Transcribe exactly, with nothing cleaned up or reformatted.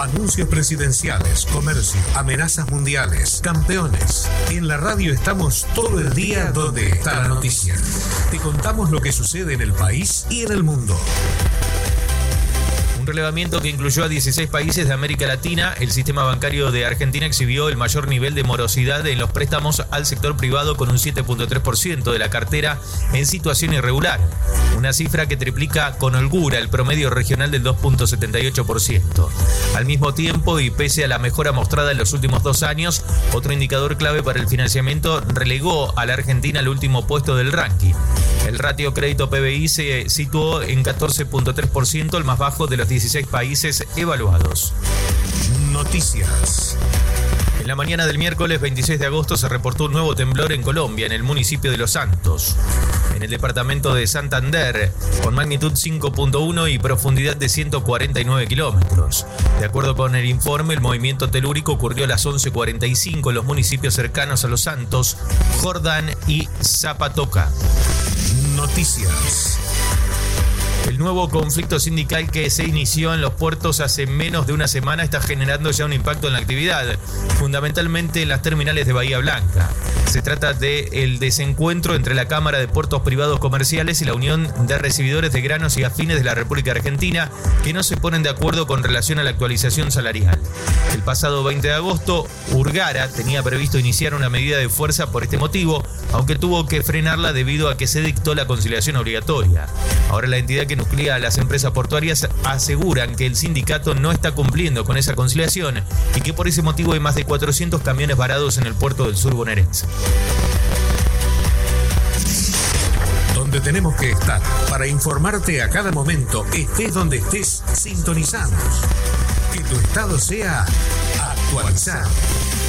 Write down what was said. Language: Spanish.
Anuncios presidenciales, comercio, amenazas mundiales, campeones. En la radio estamos todo el día donde está la noticia. Te contamos lo que sucede en el país y en el mundo. Un relevamiento que incluyó a dieciséis países de América Latina. El sistema bancario de Argentina exhibió el mayor nivel de morosidad en los préstamos al sector privado, con un siete punto tres por ciento de la cartera en situación irregular, una cifra que triplica con holgura el promedio regional del dos punto setenta y ocho por ciento. Al mismo tiempo, y pese a la mejora mostrada en los últimos dos años, otro indicador clave para el financiamiento relegó a la Argentina al último puesto del ranking. El ratio crédito P B I se situó en catorce punto tres por ciento, el más bajo de los dieciséis países evaluados. Noticias. En la mañana del miércoles veintiséis de agosto se reportó un nuevo temblor en Colombia, en el municipio de Los Santos, en el departamento de Santander, con magnitud cinco punto uno y profundidad de ciento cuarenta y nueve kilómetros. De acuerdo con el informe, el movimiento telúrico ocurrió a las once cuarenta y cinco en los municipios cercanos a Los Santos, Jordán y Zapatoca. Noticias. El nuevo conflicto sindical que se inició en los puertos hace menos de una semana está generando ya un impacto en la actividad, fundamentalmente en las terminales de Bahía Blanca. Se trata del desencuentro entre la Cámara de Puertos Privados Comerciales y la Unión de Recibidores de Granos y Afines de la República Argentina, que no se ponen de acuerdo con relación a la actualización salarial. El pasado veinte de agosto, Urgara tenía previsto iniciar una medida de fuerza por este motivo, aunque tuvo que frenarla debido a que se dictó la conciliación obligatoria. Ahora la entidad que nuclea a las empresas portuarias aseguran que el sindicato no está cumpliendo con esa conciliación y que por ese motivo hay más de cuatrocientos camiones varados en el puerto del sur bonaerense. Donde tenemos que estar para informarte a cada momento, estés donde estés, sintonizamos. Que tu estado sea actualizado.